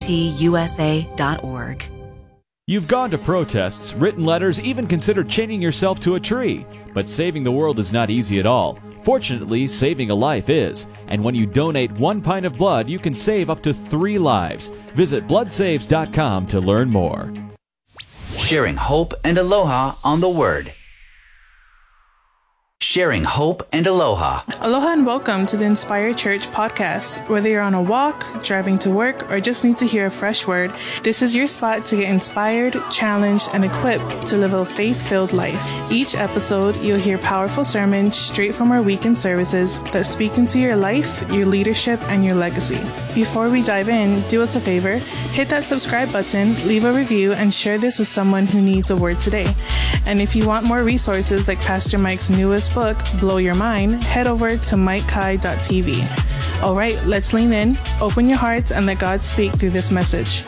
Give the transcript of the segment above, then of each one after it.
cbtusa.org. You've gone to protests, written letters, even considered chaining yourself to a tree. But saving the world is not easy at all. Fortunately, saving a life is. And when you donate 1 pint of blood, you can save up to 3 lives. Visit bloodsaves.com to learn more. Sharing hope and aloha on the Word. Sharing hope and aloha. Aloha and welcome to the Inspire Church podcast. Whether you're on a walk, driving to work, or just need to hear a fresh word, this is your spot to get inspired, challenged, and equipped to live a faith-filled life. Each episode, you'll hear powerful sermons straight from our weekend services that speak into your life, your leadership, and your legacy. Before we dive in, do us a favor, hit that subscribe button, leave a review, and share this with someone who needs a word today. And if you want more resources like Pastor Mike's newest book, Blow Your Mind, head over to mikekai.tv. All right, let's lean in, open your hearts, and let God speak through this message.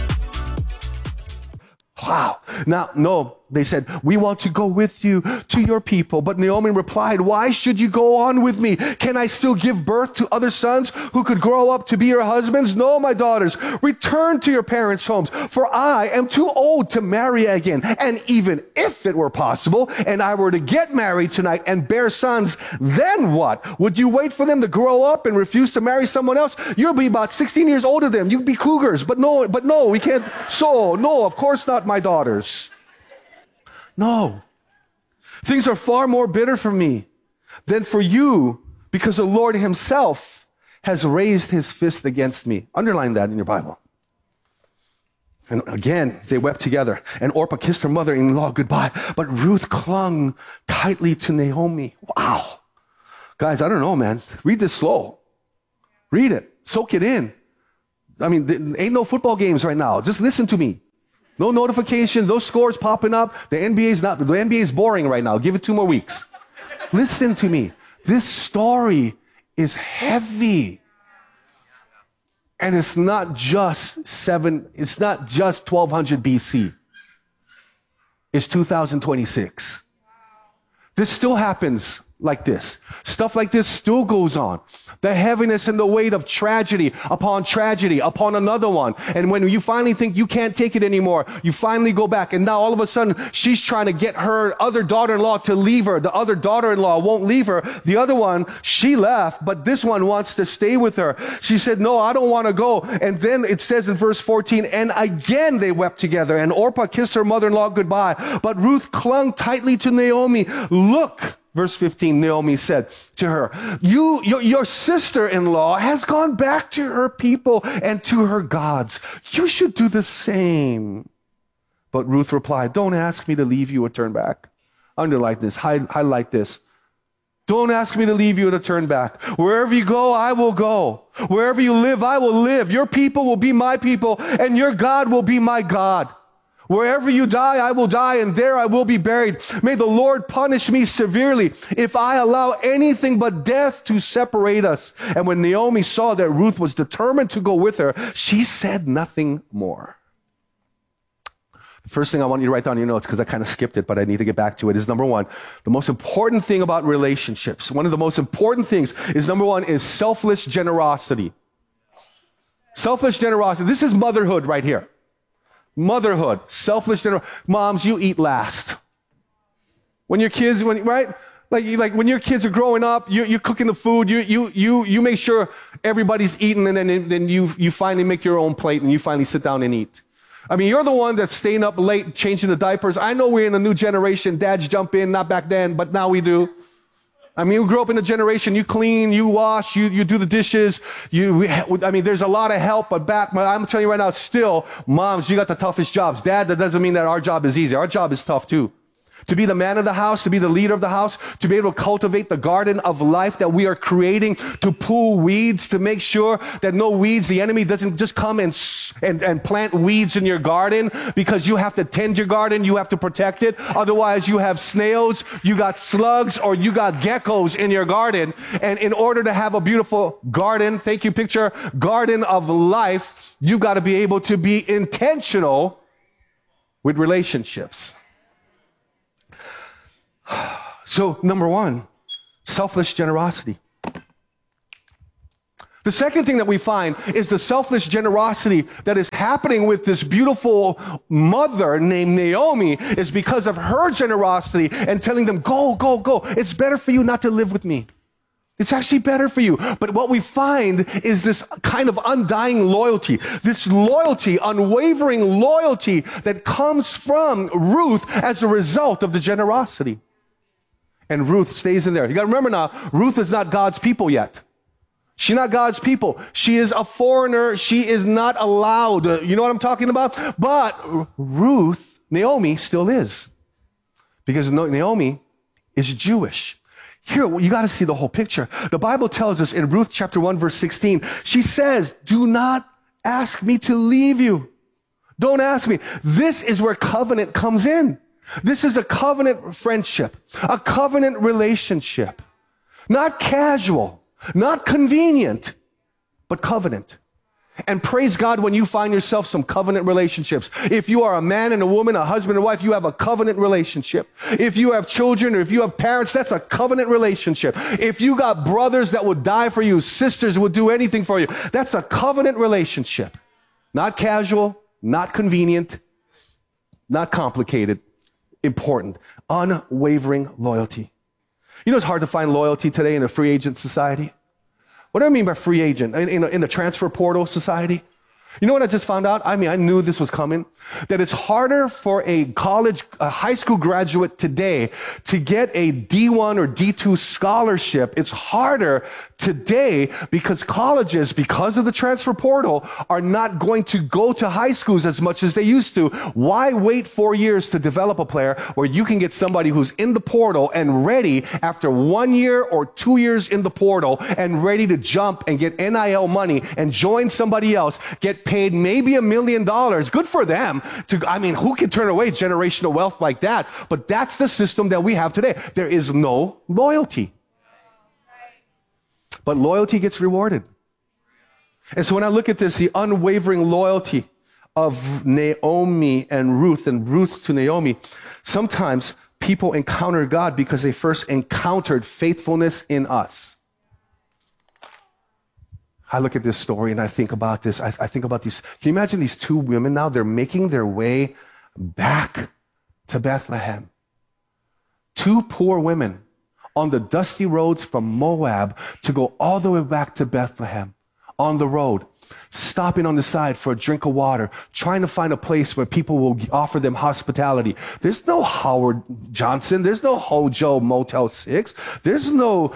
Wow. Now, no, they said, we want to go with you to your people. But Naomi replied, why should you go on with me? Can I still give birth to other sons who could grow up to be your husbands? No, my daughters, return to your parents' homes, for I am too old to marry again. And even if it were possible, and I were to get married tonight and bear sons, then what? Would you wait for them to grow up and refuse to marry someone else? You'll be about 16 years older than them. You'd be cougars. But no, we can't. So, no, of course not, my daughters. No. Things are far more bitter for me than for you, because the Lord himself has raised his fist against me. Underline that in your Bible. And again, they wept together, and Orpah kissed her mother-in-law goodbye, but Ruth clung tightly to Naomi. Wow. Guys, I don't know, man. Read this slow. Read it. Soak it in. I mean, there ain't no football games right now. Just listen to me. No notification, no scores popping up. The NBA is boring right now. Give it 2 more weeks. Listen to me. This story is heavy. And it's not just 1200 BC. It's 2026. This still happens like this. Stuff like this still goes on. The heaviness and the weight of tragedy upon another one. And when you finally think you can't take it anymore, you finally go back. And now all of a sudden, she's trying to get her other daughter-in-law to leave her. The other daughter-in-law won't leave her. The other one, she left, but this one wants to stay with her. She said, no, I don't want to go. And then it says in verse 14, and again they wept together, and Orpah kissed her mother-in-law goodbye. But Ruth clung tightly to Naomi. Look, verse 15, Naomi said to her, your sister-in-law has gone back to her people and to her gods. You should do the same. But Ruth replied, don't ask me to leave you or turn back. Underline this, highlight this. Don't ask me to leave you or to turn back. Wherever you go, I will go. Wherever you live, I will live. Your people will be my people, and your God will be my God. Wherever you die, I will die, and there I will be buried. May the Lord punish me severely if I allow anything but death to separate us. And when Naomi saw that Ruth was determined to go with her, she said nothing more. The first thing I want you to write down in your notes, because I kind of skipped it, but I need to get back to it, is number one, the most important thing about relationships. One of the most important things is, number one, is selfless generosity. Selfless generosity. This is motherhood right here. Motherhood, selfless generosity. Moms, you eat last. When your kids, right? Like when your kids are growing up, you're cooking the food, you make sure everybody's eating, and then you finally make your own plate and you finally sit down and eat. I mean, you're the one that's staying up late, changing the diapers. I know we're in a new generation. Dads jump in, not back then, but now we do. I mean, you grew up in a generation, you clean, you wash, you do the dishes. There's a lot of help, but I'm telling you right now, still, moms, you got the toughest jobs. Dad, that doesn't mean that our job is easy. Our job is tough too. To be the man of the house, to be the leader of the house, to be able to cultivate the garden of life that we are creating, to pull weeds, to make sure that no weeds, the enemy doesn't just come and plant weeds in your garden, because you have to tend your garden, you have to protect it. Otherwise, you have snails, you got slugs, or you got geckos in your garden. And in order to have a beautiful garden, thank you, picture, garden of life, you've got to be able to be intentional with relationships. So, number one, selfless generosity. The second thing that we find is the selfless generosity that is happening with this beautiful mother named Naomi is because of her generosity and telling them, go, go, go. It's better for you not to live with me. It's actually better for you. But what we find is this kind of undying loyalty, this loyalty, unwavering loyalty that comes from Ruth as a result of the generosity. And Ruth stays in there. You got to remember now, Ruth is not God's people yet. She's not God's people. She is a foreigner. She is not allowed. You know what I'm talking about? But Ruth, Naomi, still is. Because Naomi is Jewish. Here, you got to see the whole picture. The Bible tells us in Ruth chapter 1, verse 16, she says, do not ask me to leave you. Don't ask me. This is where covenant comes in. This is a covenant friendship, a covenant relationship. Not casual. Not convenient, but covenant. And praise God when you find yourself some covenant relationships. If you are a man and a woman, a husband and wife, you have a covenant relationship. If you have children or if you have parents, that's a covenant relationship. If you got brothers that would die for you, sisters who would do anything for you, that's a covenant relationship. Not casual, not convenient, not complicated, important, unwavering loyalty. You know, it's hard to find loyalty today in a free agent society. What do I mean by free agent? In a transfer portal society? You know what I just found out? I knew this was coming. That it's harder for a high school graduate today to get a D1 or D2 scholarship. It's harder today because colleges, because of the transfer portal, are not going to go to high schools as much as they used to. Why wait 4 years to develop a player where you can get somebody who's in the portal and ready after 1 year or 2 years in the portal and ready to jump and get NIL money and join somebody else, get paid maybe $1 million. Good for them. Who can turn away generational wealth like that? But that's the system that we have today. There is no loyalty. But loyalty gets rewarded. And so when I look at this, the unwavering loyalty of Naomi and Ruth to Naomi, sometimes people encounter God because they first encountered faithfulness in us. I look at this story and I think about this. I think about these. Can you imagine these two women now? They're making their way back to Bethlehem. Two poor women on the dusty roads from Moab to go all the way back to Bethlehem on the road, stopping on the side for a drink of water, trying to find a place where people will offer them hospitality. There's no Howard Johnson. There's no Hojo Motel 6. There's no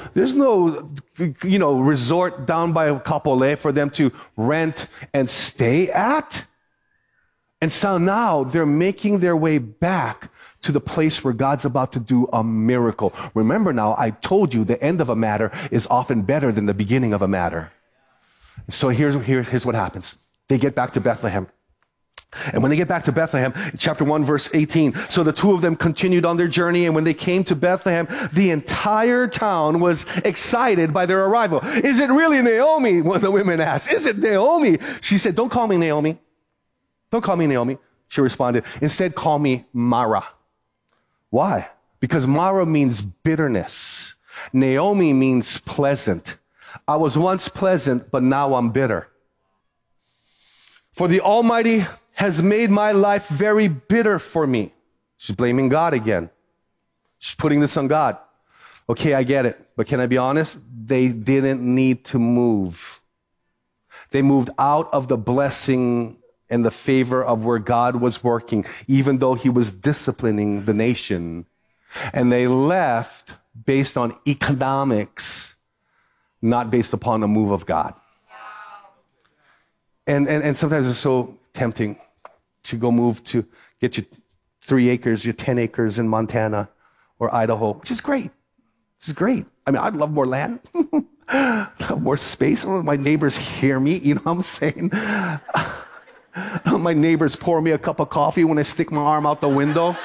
resort down by Kapolei for them to rent and stay at. And so now they're making their way back to the place where God's about to do a miracle. Remember now, I told you the end of a matter is often better than the beginning of a matter. So here's what happens. They get back to Bethlehem. And when they get back to Bethlehem, chapter 1, verse 18, so the two of them continued on their journey, and when they came to Bethlehem, the entire town was excited by their arrival. Is it really Naomi? One of the women asked. Is it Naomi? She said, don't call me Naomi. Don't call me Naomi. She responded, instead call me Mara. Why? Because Mara means bitterness. Naomi means pleasant. I was once pleasant, but now I'm bitter. For the Almighty has made my life very bitter for me. She's blaming God again. She's putting this on God. Okay, I get it. But can I be honest? They didn't need to move. They moved out of the blessing and the favor of where God was working, even though he was disciplining the nation. And they left based on economics, not based upon a move of God. And sometimes it's so tempting to go move to get your 3 acres, your 10 acres in Montana or Idaho, which is great. This is great. I'd love more land, love more space. I don't let my neighbors hear me, you know what I'm saying? My neighbors pour me a cup of coffee when I stick my arm out the window.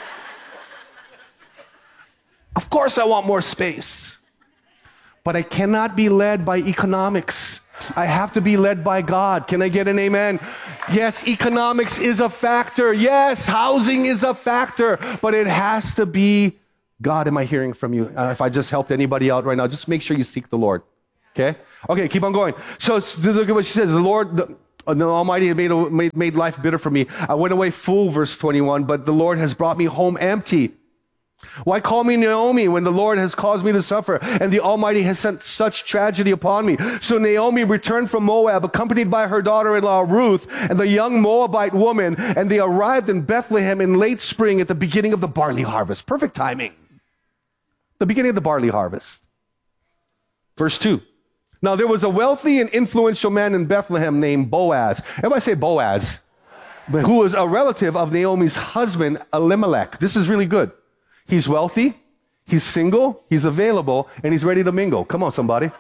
Of course I want more space. But I cannot be led by economics. I have to be led by God. Can I get an amen? Yes, economics is a factor. Yes, housing is a factor. But it has to be God. Am I hearing from you? If I just helped anybody out right now, just make sure you seek the Lord. Okay? Okay, keep on going. So look at what she says. The Lord, the Almighty had made life bitter for me. I went away full, verse 21, but the Lord has brought me home empty. Why call me Naomi when the Lord has caused me to suffer and the Almighty has sent such tragedy upon me? So Naomi returned from Moab, accompanied by her daughter-in-law Ruth and the young Moabite woman, and they arrived in Bethlehem in late spring at the beginning of the barley harvest. Perfect timing. The beginning of the barley harvest. Verse 2. Now there was a wealthy and influential man in Bethlehem named Boaz. Everybody say Boaz. Who was a relative of Naomi's husband, Elimelech. This is really good. He's wealthy, he's single, he's available, and he's ready to mingle. Come on, somebody.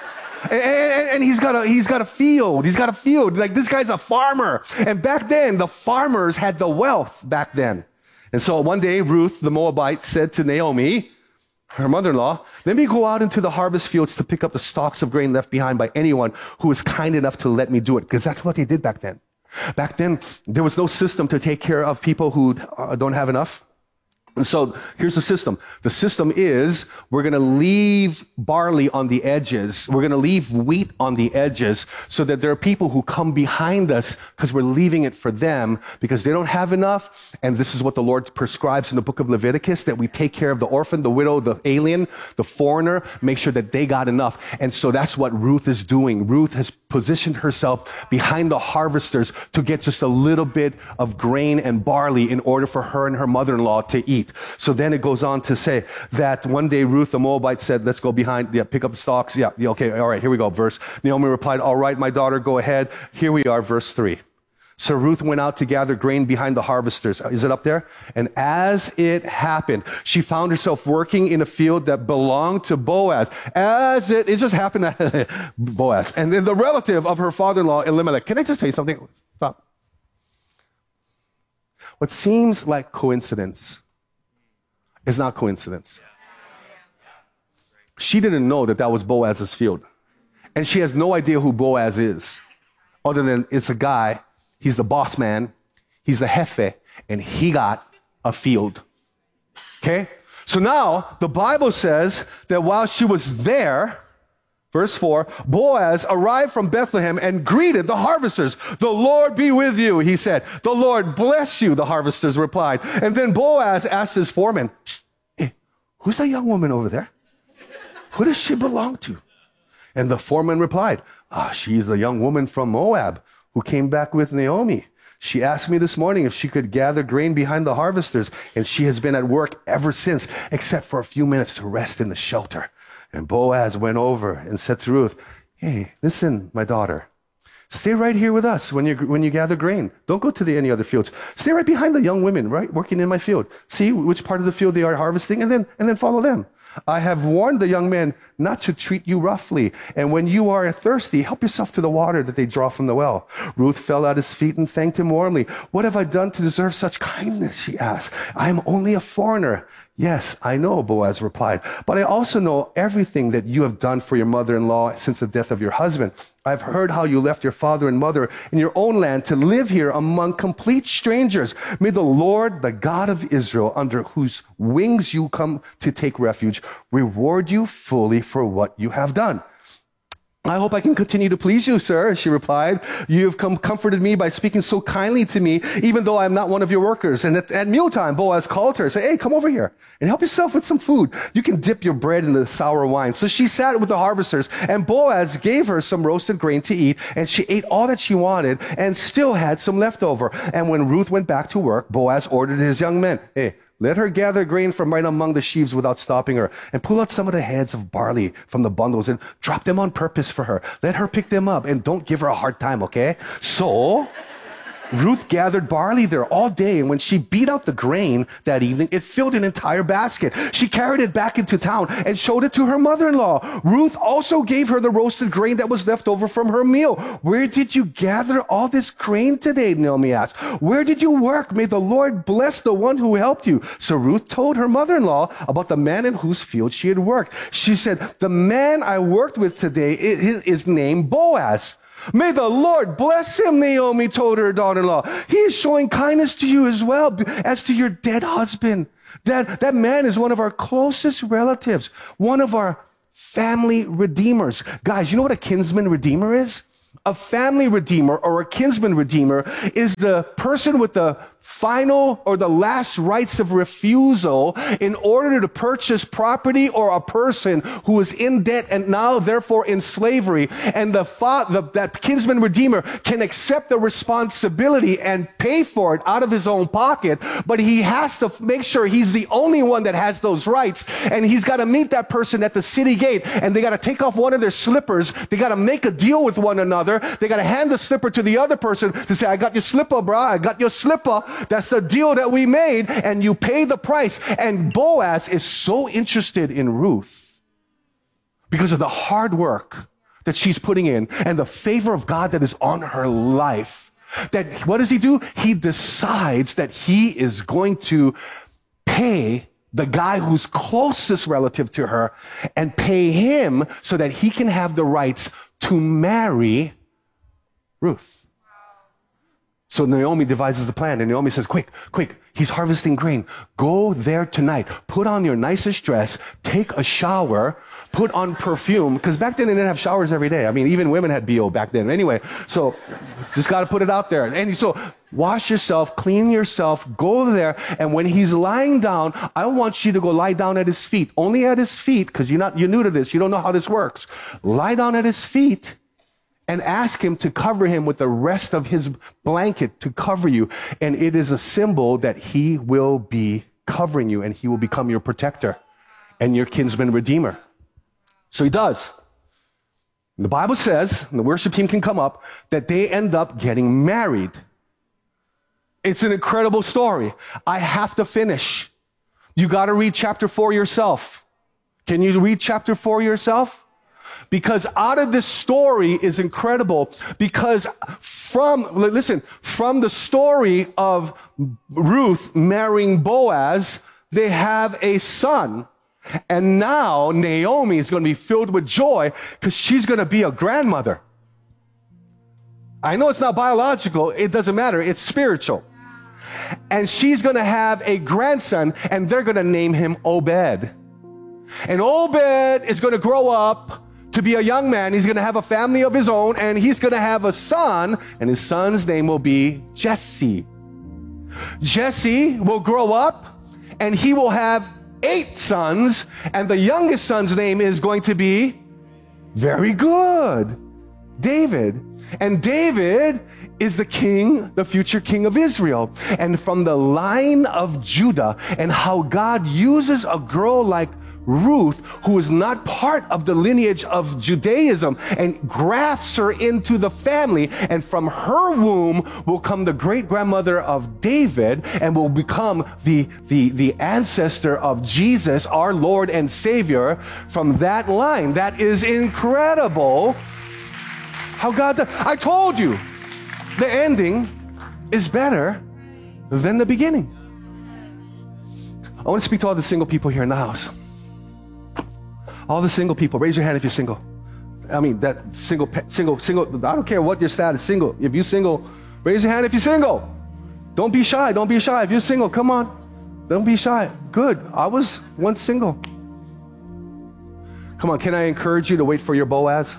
And he's got a field. He's got a field. Like, this guy's a farmer. And back then, the farmers had the wealth back then. And so one day, Ruth, the Moabite, said to Naomi, her mother-in-law, let me go out into the harvest fields to pick up the stalks of grain left behind by anyone who is kind enough to let me do it. Because that's what they did back then. Back then, there was no system to take care of people who don't have enough. And so here's the system. The system is we're going to leave barley on the edges. We're going to leave wheat on the edges so that there are people who come behind us because we're leaving it for them because they don't have enough. And this is what the Lord prescribes in the book of Leviticus, that we take care of the orphan, the widow, the alien, the foreigner, make sure that they got enough. And so that's what Ruth is doing. Ruth has positioned herself behind the harvesters to get just a little bit of grain and barley in order for her and her mother-in-law to eat. So then it goes on to say that one day Ruth the Moabite said, let's go behind, pick up the stalks. Yeah, okay, all right, here we go. Verse. Naomi replied, all right, my daughter, go ahead. Here we are, verse 3. So Ruth went out to gather grain behind the harvesters. Is it up there? And as it happened, she found herself working in a field that belonged to Boaz. It just happened to Boaz. And then the relative of her father-in-law, Elimelech. Can I just tell you something? Stop. What seems like coincidence is not coincidence. She didn't know that was Boaz's field. And she has no idea who Boaz is, other than it's a guy, he's the boss man, he's the jefe, and he got a field. Okay? So now, the Bible says that while she was there, verse 4, Boaz arrived from Bethlehem and greeted the harvesters. The Lord be with you, he said. The Lord bless you, the harvesters replied. And then Boaz asked his foreman, hey, who's that young woman over there? Who does she belong to? And the foreman replied, she's the young woman from Moab who came back with Naomi. She asked me this morning if she could gather grain behind the harvesters, and she has been at work ever since, except for a few minutes to rest in the shelter. And Boaz went over and said to Ruth, hey, listen, my daughter, stay right here with us when you gather grain. Don't go to any other fields. Stay right behind the young women, right, working in my field. See which part of the field they are harvesting, and then follow them. I have warned the young men not to treat you roughly. And when you are thirsty, help yourself to the water that they draw from the well. Ruth fell at his feet and thanked him warmly. What have I done to deserve such kindness? She asked. I am only a foreigner. Yes, I know, Boaz replied, but I also know everything that you have done for your mother-in-law since the death of your husband. I've heard how you left your father and mother in your own land to live here among complete strangers. May the Lord, the God of Israel, under whose wings you come to take refuge, reward you fully for what you have done. I hope I can continue to please you, sir, she replied. You have comforted me by speaking so kindly to me, even though I am not one of your workers. And at mealtime, Boaz called her, said, hey, come over here and help yourself with some food. You can dip your bread in the sour wine. So she sat with the harvesters, and Boaz gave her some roasted grain to eat, and she ate all that she wanted and still had some left over. And when Ruth went back to work, Boaz ordered his young men, hey, let her gather grain from right among the sheaves without stopping her, and pull out some of the heads of barley from the bundles and drop them on purpose for her. Let her pick them up and don't give her a hard time, okay? So Ruth gathered barley there all day, and when she beat out the grain that evening, it filled an entire basket. She carried it back into town and showed it to her mother-in-law. Ruth also gave her the roasted grain that was left over from her meal. Where did you gather all this grain today? Naomi asked. Where did you work? May the Lord bless the one who helped you. So Ruth told her mother-in-law about the man in whose field she had worked. She said, the man I worked with today is named Boaz. May the Lord bless him, Naomi told her daughter-in-law. He is showing kindness to you as well as to your dead husband. That man is one of our closest relatives, one of our family redeemers. Guys, you know what a kinsman redeemer is? A family redeemer or a kinsman redeemer is the person with the final or the last rights of refusal in order to purchase property or a person who is in debt and now therefore in slavery. And that kinsman redeemer can accept the responsibility and pay for it out of his own pocket, but he has to make sure he's the only one that has those rights. And he's got to meet that person at the city gate, and they got to take off one of their slippers. They got to make a deal with one another. They got to hand the slipper to the other person to say, I got your slipper, bro. I got your slipper. That's the deal that we made, and you pay the price. And Boaz is so interested in Ruth because of the hard work that she's putting in and the favor of God that is on her life. That what does he do? He decides that he is going to pay the guy who's closest relative to her and pay him so that he can have the rights to marry Ruth. So Naomi devises the plan, and Naomi says, quick, he's harvesting grain. Go there tonight. Put on your nicest dress, take a shower, put on perfume, because back then they didn't have showers every day. I mean, even women had BO back then. Anyway, so just got to put it out there. And so wash yourself, clean yourself, go there, and when he's lying down, I want you to go lie down at his feet. Only at his feet, because you're new to this. You don't know how this works. Lie down at his feet and ask him to cover him with the rest of his blanket to cover you. And it is a symbol that he will be covering you and he will become your protector and your kinsman redeemer. So he does. The Bible says, and the worship team can come up, that they end up getting married. It's an incredible story. I have to finish. You got to read chapter 4 yourself. Can you read chapter 4 yourself? Because out of this story is incredible, because from the story of Ruth marrying Boaz, they have a son. And now Naomi is going to be filled with joy because she's going to be a grandmother. I know it's not biological. It doesn't matter. It's spiritual. And she's going to have a grandson, and they're going to name him Obed. And Obed is going to grow up to be a young man. He's going to have a family of his own, and he's going to have a son, and his son's name will be Jesse. Jesse will grow up, and he will have 8 sons, and the youngest son's name is going to be, very good, David. And David is the future king of Israel. And from the line of Judah, and how God uses a girl like Ruth, who is not part of the lineage of Judaism, and grafts her into the family, and from her womb will come the great-grandmother of David, and will become the ancestor of Jesus, our Lord and Savior, from that line. That is incredible how God does. I told you, the ending is better than the beginning. I want to speak to all the single people here in the house. All the single people, raise your hand if you're single. I mean, that single, I don't care what your status, single. If you're single, raise your hand if you're single. Don't be shy, don't be shy. If you're single, come on. Don't be shy. Good, I was once single. Come on, can I encourage you to wait for your Boaz?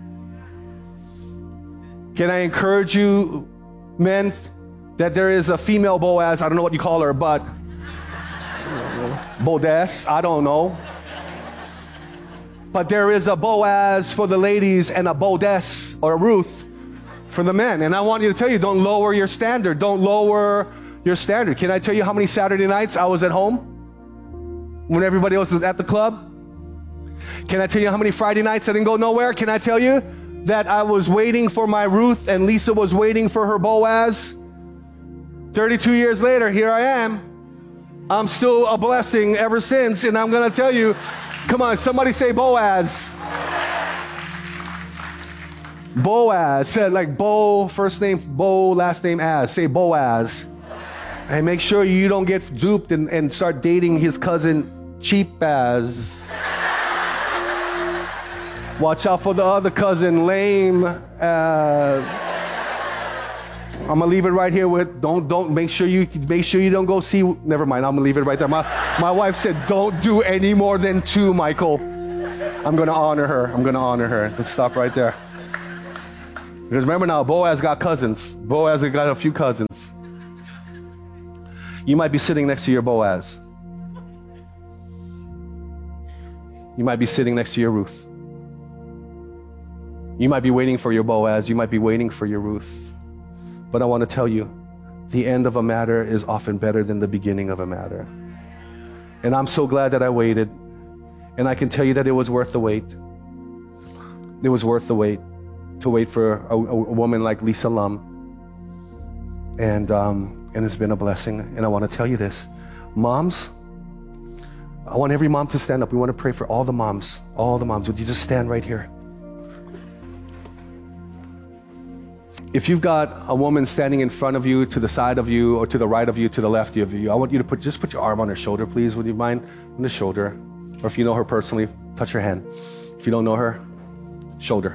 Can I encourage you, men, that there is a female Boaz, I don't know what you call her, but Bodess, I don't know. But there is a Boaz for the ladies and a Bodess or a Ruth for the men. And I want you to tell you, don't lower your standard. Don't lower your standard. Can I tell you how many Saturday nights I was at home when everybody else was at the club? Can I tell you how many Friday nights I didn't go nowhere? Can I tell you that I was waiting for my Ruth and Lisa was waiting for her Boaz? 32 years later, here I am. I'm still a blessing ever since, and I'm going to tell you, come on, somebody say Boaz. Boaz. Said like Bo, first name Bo, last name Az. Say Boaz. And make sure you don't get duped and start dating his cousin Cheap Az. Watch out for the other cousin, Lame. I'm gonna leave it right here with don't make sure you don't go see. Never mind, I'm gonna leave it right there. My wife said don't do any more than 2, Michael. I'm going to honor her. I'm going to honor her. Let's stop right there. Because remember now, Boaz got cousins. Boaz got a few cousins. You might be sitting next to your Boaz. You might be sitting next to your Ruth. You might be waiting for your Boaz. You might be waiting for your Ruth. But I want to tell you, the end of a matter is often better than the beginning of a matter. And I'm so glad that I waited. And I can tell you that it was worth the wait. It was worth the wait to wait for a woman like Lisa Lum. And it's been a blessing. And I want to tell you this. Moms, I want every mom to stand up. We want to pray for all the moms. All the moms. Would you just stand right here? If you've got a woman standing in front of you, to the side of you, or to the right of you, to the left of you, I want you to just put your arm on her shoulder, please. Would you mind? On the shoulder. Or if you know her personally, touch her hand. If you don't know her, shoulder.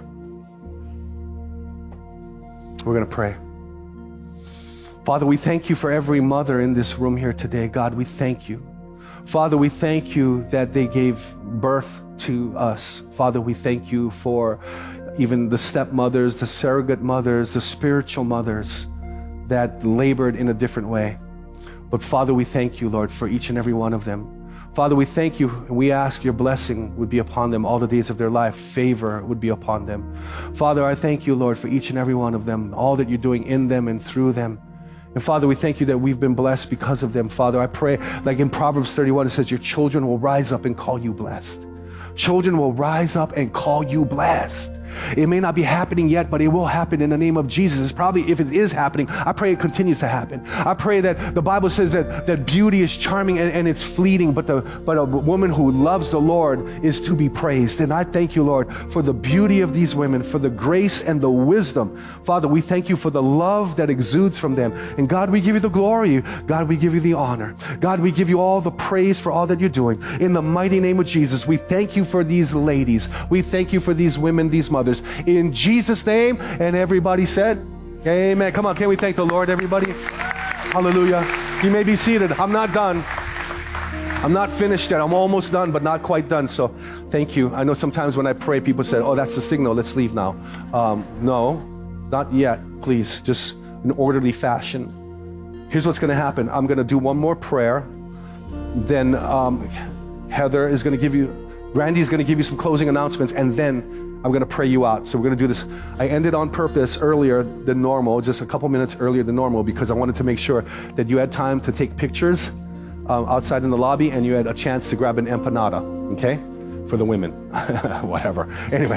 We're going to pray. Father, we thank you for every mother in this room here today. God, we thank you. Father, we thank you that they gave birth to us. Father, we thank you for even the stepmothers, the surrogate mothers, the spiritual mothers that labored in a different way. But Father, we thank you, Lord, for each and every one of them. Father, we thank you and we ask your blessing would be upon them all the days of their life. Favor would be upon them. Father, I thank you, Lord, for each and every one of them, all that you're doing in them and through them. And Father, we thank you that we've been blessed because of them. Father, I pray, like in Proverbs 31, it says, your children will rise up and call you blessed. Children will rise up and call you blessed. It may not be happening yet, but it will happen in the name of Jesus. It's probably, if it is happening, I pray it continues to happen. I pray that the Bible says that beauty is charming and it's fleeting, but a woman who loves the Lord is to be praised. And I thank you, Lord, for the beauty of these women, for the grace and the wisdom. Father, we thank you for the love that exudes from them. And God, we give you the glory. God, we give you the honor. God, we give you all the praise for all that you're doing. In the mighty name of Jesus, we thank you for these ladies. We thank you for these women, these mothers. In Jesus' name, and everybody said, amen. Come on, can we thank the Lord, everybody? Hallelujah. You may be seated. I'm not done. I'm not finished yet. I'm almost done, but not quite done. So thank you. I know sometimes when I pray, people say, oh, that's the signal. Let's leave now. No, not yet. Please, just in orderly fashion. Here's what's going to happen. I'm going to do one more prayer. Then Heather is going to give you, Randy is going to give you some closing announcements, and then I'm going to pray you out. So we're going to do this. I ended on purpose earlier than normal, just a couple minutes earlier than normal, because I wanted to make sure that you had time to take pictures outside in the lobby, and you had a chance to grab an empanada, okay? For the women. Whatever. Anyway.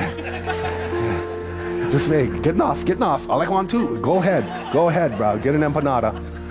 Just getting off. I like one too. Go ahead, bro. Get an empanada.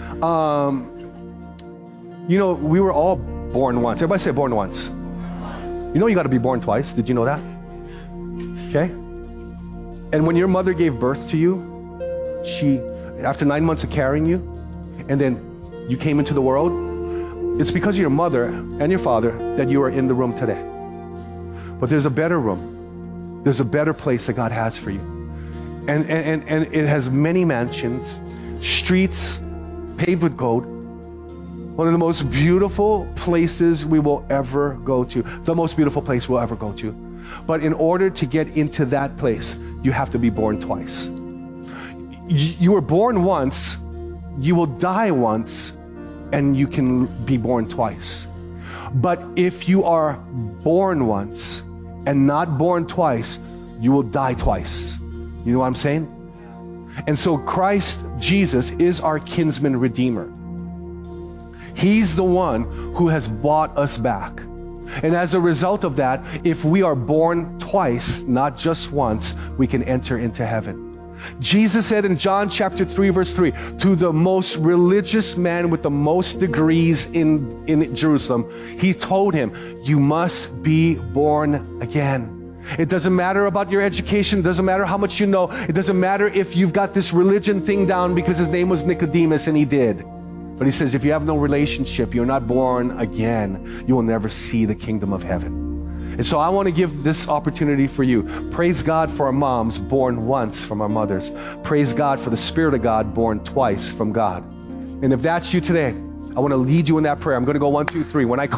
You know, we were all born once. Everybody say born once. You know you got to be born twice. Did you know that? Okay? And when your mother gave birth to you, she, after 9 months of carrying you, and then you came into the world, it's because of your mother and your father that you are in the room today. But there's a better room. There's a better place that God has for you. And it has many mansions, streets paved with gold. One of the most beautiful places we will ever go to. The most beautiful place we'll ever go to. But in order to get into that place, you have to be born twice. You were born once, you will die once, and you can be born twice. But if you are born once and not born twice, you will die twice. You know what I'm saying? And so Christ Jesus is our kinsman redeemer. He's the one who has bought us back. And as a result of that, if we are born twice, not just once, we can enter into heaven. Jesus said in John chapter 3, verse 3, to the most religious man with the most degrees in Jerusalem, he told him, you must be born again. It doesn't matter about your education. It doesn't matter how much you know. It doesn't matter if you've got this religion thing down because his name was Nicodemus and he did. But he says, if you have no relationship, you're not born again, you will never see the kingdom of heaven. And so I want to give this opportunity for you. Praise God for our moms born once from our mothers. Praise God for the Spirit of God born twice from God. And if that's you today, I want to lead you in that prayer. I'm going to go 1, 2, 3. When I clap,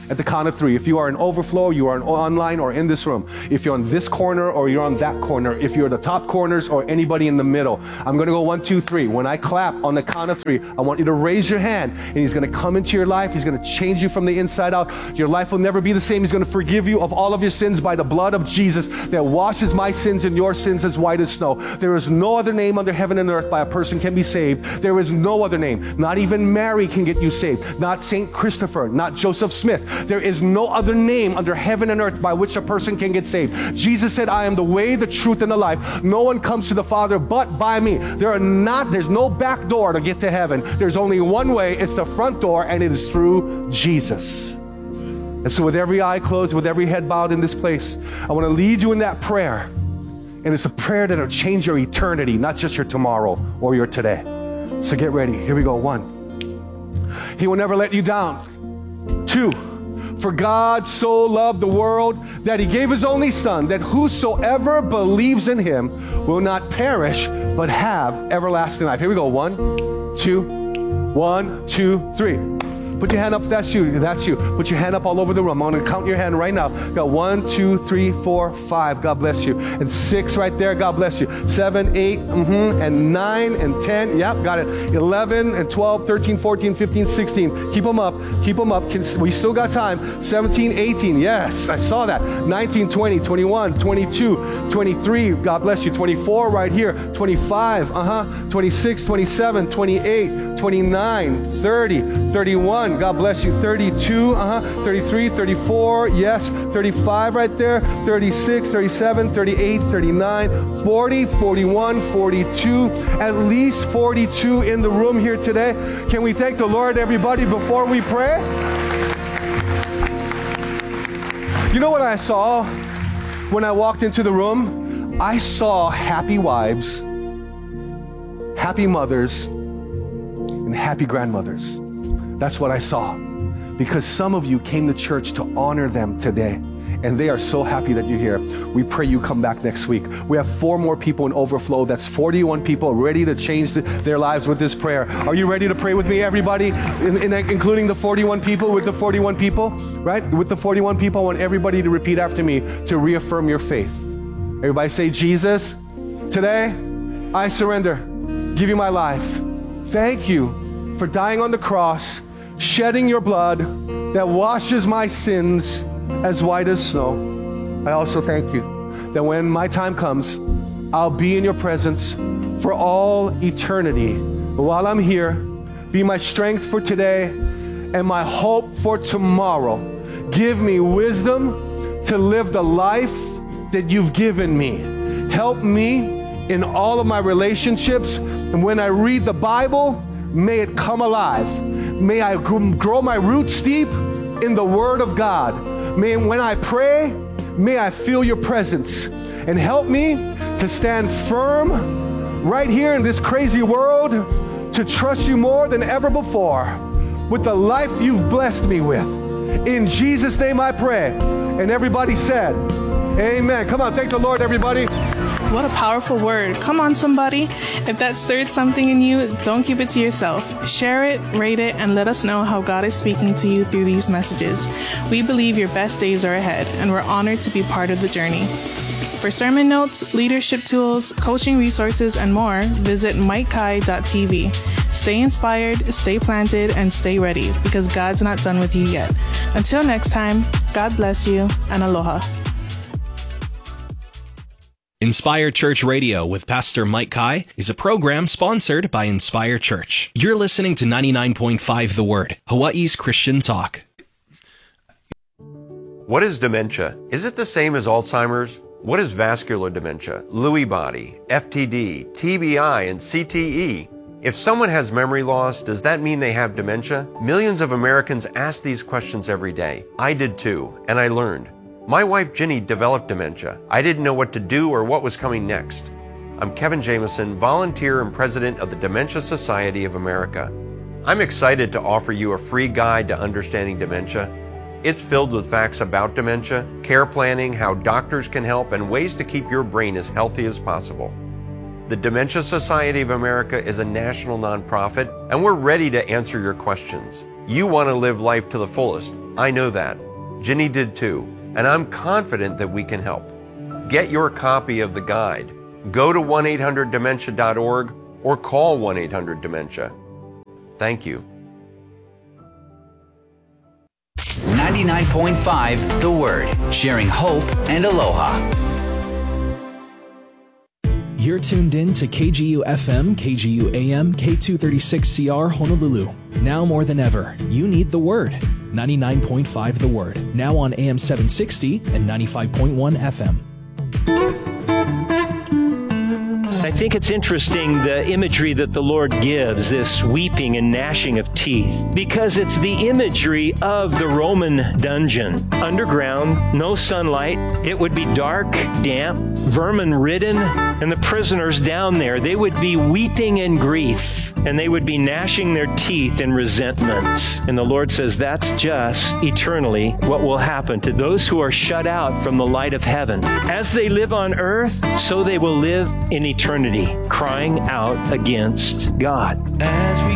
At the count of 3. If you are in overflow, you are online or in this room. If you're on this corner or you're on that corner. If you're the top corners or anybody in the middle. I'm going to go 1, 2, 3. When I clap on the count of 3, I want you to raise your hand, and He's going to come into your life. He's going to change you from the inside out. Your life will never be the same. He's going to forgive you of all of your sins by the blood of Jesus that washes my sins and your sins as white as snow. There is no other name under heaven and earth by a person can be saved. There is no other name. Not even Mary can get you saved. Not St. Christopher, not Joseph Smith. There is no other name under heaven and earth by which a person can get saved. Jesus said, I am the way, the truth, and the life. No one comes to the Father but by me. There's no back door to get to heaven. There's only one way. It's the front door, and it is through Jesus. And so with every eye closed, with every head bowed in this place, I want to lead you in that prayer. And it's a prayer that will change your eternity, not just your tomorrow or your today. So get ready. Here we go. 1, He will never let you down. 2, for God so loved the world that He gave His only Son, that whosoever believes in Him will not perish, but have everlasting life. Here we go. 1, 2, 1, 2, 3. Put your hand up if that's you. That's you. Put your hand up all over the room. I'm going to count your hand right now. Got 1, 2, 3, 4, 5. God bless you. And 6 right there. God bless you. 7, 8, and 9 and 10. Yep, got it. 11 and 12, 13, 14, 15, 16. Keep them up. Keep them up. We still got time. 17, 18. Yes, I saw that. 19, 20, 21, 22, 23. God bless you. 24 right here. 25. 26, 27, 28, 29, 30, 31. God bless you. 32, 33, 34, yes, 35 right there, 36, 37, 38, 39, 40, 41, 42, at least 42 in the room here today. Can we thank the Lord, everybody, before we pray? You know what I saw when I walked into the room? I saw happy wives, happy mothers, and happy grandmothers. That's what I saw. Because some of you came to church to honor them today. And they are so happy that you're here. We pray you come back next week. We have 4 more people in overflow. That's 41 people ready to change their lives with this prayer. Are you ready to pray with me, everybody? Including the 41 people, with the 41 people, right? With the 41 people, I want everybody to repeat after me to reaffirm your faith. Everybody say, Jesus, today I surrender. Give you my life. Thank you for dying on the cross, shedding your blood that washes my sins as white as snow. I also thank you that when my time comes, I'll be in your presence for all eternity. While I'm here, be my strength for today and my hope for tomorrow. Give me wisdom to live the life that you've given me. Help me in all of my relationships. And when I read the Bible, may it come alive. May I grow my roots deep in the Word of God. May when I pray, may I feel your presence. And help me to stand firm right here in this crazy world, to trust you more than ever before with the life you've blessed me with. In Jesus' name I pray. And everybody said, amen. Come on, thank the Lord, everybody. What a powerful word. Come on, somebody. If that stirred something in you, don't keep it to yourself. Share it, rate it, and let us know how God is speaking to you through these messages. We believe your best days are ahead, and we're honored to be part of the journey. For sermon notes, leadership tools, coaching resources, and more, visit mikekai.tv. Stay inspired, stay planted, and stay ready, because God's not done with you yet. Until next time, God bless you, and aloha. Inspire Church Radio with Pastor Mike Kai is a program sponsored by Inspire Church. You're listening to 99.5 The Word, Hawaii's Christian talk. What is dementia? Is it the same as Alzheimer's? What is vascular dementia, Lewy body, FTD, TBI, and CTE? If someone has memory loss, does that mean they have dementia? Millions of Americans ask these questions every day. I did too, and I learned. My wife Ginny developed dementia. I didn't know what to do or what was coming next. I'm Kevin Jameson, volunteer and president of the Dementia Society of America. I'm excited to offer you a free guide to understanding dementia. It's filled with facts about dementia, care planning, how doctors can help, and ways to keep your brain as healthy as possible. The Dementia Society of America is a national nonprofit, and we're ready to answer your questions. You want to live life to the fullest. I know that. Ginny did too, and I'm confident that we can help. Get your copy of the guide. Go to 1-800-DEMENTIA.org or call 1-800-DEMENTIA. Thank you. 99.5 The Word, sharing hope and aloha. You're tuned in to KGU FM, KGU AM, K236CR Honolulu. Now more than ever, you need the Word. 99.5 The Word, now on AM 760 and 95.1 FM. I think it's interesting the imagery that the Lord gives, this weeping and gnashing of teeth, because it's the imagery of the Roman dungeon. Underground, no sunlight, it would be dark, damp, vermin-ridden, and the prisoners down there, they would be weeping in grief, and they would be gnashing their teeth in resentment. And the Lord says that's just eternally what will happen to those who are shut out from the light of heaven. As they live on earth, so they will live in eternity, crying out against God.